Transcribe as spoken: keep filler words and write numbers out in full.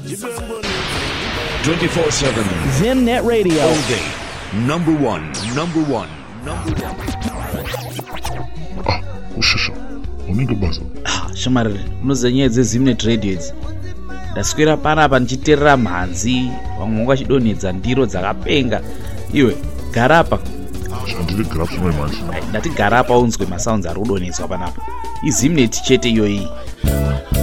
twenty-four seven Zimnet Radio. all day. Number one, number one, number one. Ah, ushasha. Unenge basa. Ah, shamarire, unozanyaya dzezimnet radio idzi. Ndaswera panapa ndichiterera mhanzi, vamwe vachidonhedza ndiro dzakapenga. Iwe, garapa. Chandiri graph my manje. Ndati garapa unzwe masounds ari kudonhedzwa panapa. Izimnet chete iyoyi.